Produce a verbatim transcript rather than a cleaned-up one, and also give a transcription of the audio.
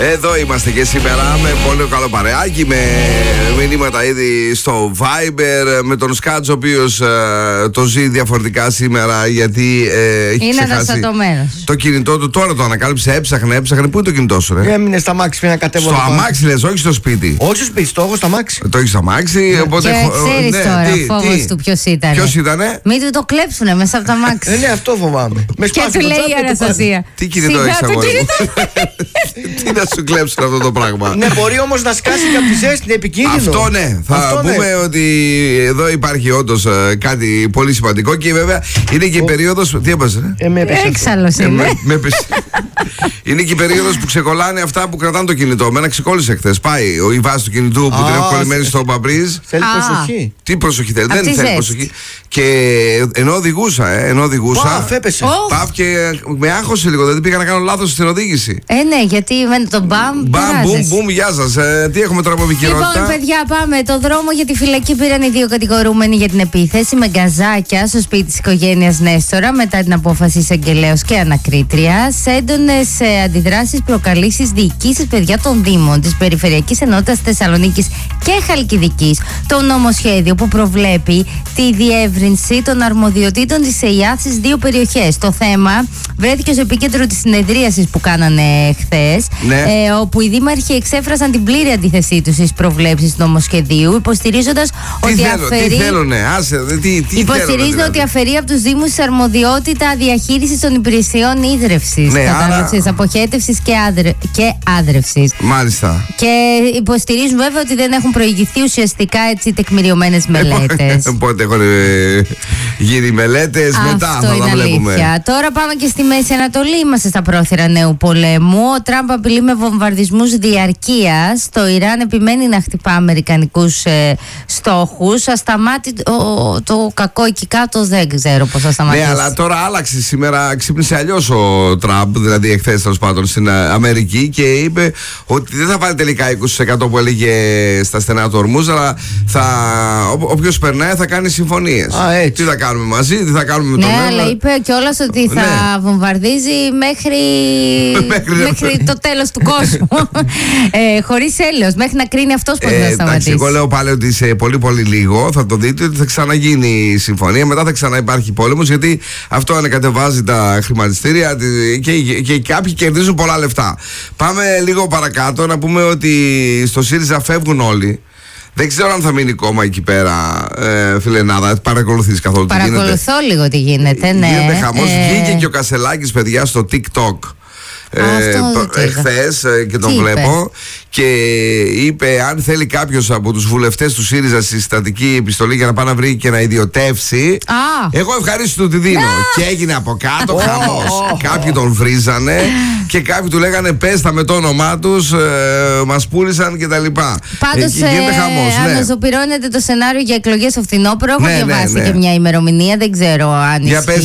Εδώ είμαστε και σήμερα με πολύ καλό παρεάκι, με μηνύματα ήδη στο Viber, με τον Σκάτζ, ο οποίος ε, το ζει διαφορετικά σήμερα γιατί ε, έχει είναι ξεχάσει το κινητό του. Τώρα το ανακάλυψε, έψαχνε, έψαχνε. Πού είναι το κινητό σου, ρε? Έμεινε στα αμάξι πριν να κατέβω. Στο αμάξι λες, όχι στο σπίτι. Όχι στο σπίτι, το έχω στο αμάξι. Το έχει στο αμάξι, οπότε. Και ξέρεις ναι, τώρα ο φόβος του ποιος ήταν. Ποιος ήτανε? Μην του το κλέψουνε μέσα από τα αμάξι. Ναι, αυτό φοβάμαι. Και του λέει η Αναστασία. Τι κινητό έχεις, αγόρι μου? Τι να σου κλέψουν αυτό το πράγμα? Ναι, μπορεί όμως να σκάσει και από τη ζέστη, είναι επικίνδυνο. Αυτό ναι. Θα αυτό, πούμε ναι. ότι εδώ υπάρχει όντως ε, κάτι πολύ σημαντικό και βέβαια είναι και η περίοδος. Τι έπασε, ρε? Ε, με έπεσε. Έξαλλος Ε, είναι. με- με έπεσε. Είναι και η περίοδος που ξεκολλάνε αυτά που κρατάνε το κινητό. Μένα ξεκόλλησε χθες. Πάει ο η βάση του κινητού που Α, την έχω κολλημένη θε- στο μπαμπρίζ. Θέλει Α. προσοχή. Τι προσοχή θέλει? Απ' Δεν τη θέλει ζέστη. προσοχή. Και ενώ οδηγούσα, ε, ενώ οδηγούσα. Παφ, έπεσε. Ω. Παφ και με άγχωσε λίγο. Δεν πήγα να κάνω λάθος στην οδήγηση. Ε, ναι, γιατί με το μπαμ. Μπαμ, μπουμ, περάζεσαι. μπουμ, γεια σας. Ε, τι έχουμε τώρα από επικαιρότητα? Λοιπόν, παιδιά, πάμε. Το δρόμο για τη φυλακή πήραν οι δύο κατηγορούμενοι για την επίθεση με γκαζάκια στο σπίτι της οικογένειας Νέστορα μετά την απόφαση εισαγγελέως και ανακρίτριας. Έντονες ε, αντιδράσεις προκαλεί στις διοικήσεις, παιδιά, των Δήμων της Περιφερειακής Ενότητας Θεσσαλονίκης και Χαλκιδικής το νομοσχέδιο που προβλέπει τη διεύρυνση των αρμοδιοτήτων της ΕΙΑΘ στις δύο περιοχές. Το θέμα βρέθηκε στο επίκεντρο της συνεδρίασης που κάνανε χθες, Ναι. ε, όπου οι δήμαρχοι εξέφρασαν την πλήρη αντίθεσή τους στις προβλέψεις του νομοσχεδίου, υποστηρίζοντας Τι ότι θέλω, αφαιρεί. τι θέλουνε, άσε, δε, τι, τι Υποστηρίζουν θέλουνε, ότι δηλαδή. αφαιρεί από τους Δήμους της αρμοδιότητα διαχείρισης των υπηρεσιών ίδρευσης, Ναι, κατάλαβες, άρα- αποχέτευσης και, άδρε, και άδρευσης. Μάλιστα. Και υποστηρίζουν βέβαια ότι δεν έχουν προηγηθεί ουσιαστικά έτσι τεκμηριωμένες μελέτες. Πότε έχουν ε, γίνει μελέτες, μετά Αυτό θα είναι τα βλέπουμε. αλήθεια. Τώρα πάμε και στη Μέση Ανατολή. Είμαστε στα πρόθυρα νέου πολέμου. Ο Τραμπ απειλεί με βομβαρδισμούς διαρκείας. Το Ιράν επιμένει να χτυπά αμερικανικούς ε, στόχους. Ασταμάτητο το, το κακό εκεί κάτω δεν ξέρω πώς θα σταματήσει. Ναι, αλλά τώρα άλλαξε σήμερα, ξύπνησε αλλιώς ο Τραμπ, δηλαδή εχθές τέλος πάντων στην ε, Αμερική και είπε ότι δεν θα βάλει τελικά είκοσι τοις εκατό που έλεγε στα στενά του Ορμούζ, αλλά θα, ό, όποιος περνάει θα κάνει συμφωνίες. Α, έτσι. Τι θα κάνουμε μαζί, τι θα κάνουμε με τον Ναι, ένα. αλλά είπε κιόλας ότι θα Ναι. βομβαρδίζει μέχρι, Μέχρι- μέχρι το τέλος του κόσμου. ε, χωρίς έλεος, μέχρι να κρίνει αυτός πώς θα Ε, εντάξει, σταματήσει. εγώ λέω πάλι ότι σε πολύ πολύ λίγο θα το δείτε ότι θα ξαναγίνει η συμφωνία. Μετά θα ξαναυπάρχει πόλεμος, γιατί αυτό ανακατεβάζει τα χρηματιστήρια και, και, και κάποιοι κερδίζουν πολλά λεφτά. Πάμε λίγο παρακάτω να πούμε ότι στο ΣΥΡΙΖΑ φεύγουν όλοι. Δεν ξέρω αν θα μείνει κόμμα εκεί πέρα, ε, φιλενάδα. Παρακολουθείς καθόλου τι γίνεται? Παρακολουθώ λίγο τι γίνεται, ναι. Γίνεται χαμός. Ε, Βγήκε και ο Κασελάκης, παιδιά, στο TikTok. Αυτό δεν το είδα. Εχθές και τον Τι είπε? βλέπω και είπε αν θέλει κάποιος από τους βουλευτές του ΣΥΡΙΖΑ συστατική επιστολή για να πάει να βρει και να ιδιωτεύσει, Α. εγώ ευχαρίστω του τη δίνω. Και έγινε από κάτω χαμός. Κάποιοι τον βρίζανε και κάποιοι του λέγανε πες τα με το όνομά τους, ε, μας πούλησαν και τα λοιπά. Πάντως, Εκεί γίνεται ε, χαμός, ναι. αναζωπυρώνεται το σενάριο για εκλογές στο φθινόπωρο. Έχω Ναι, ναι, διαβάσει ναι. και μια ημερομηνία, δεν ξέρω αν Για ισχύει. πες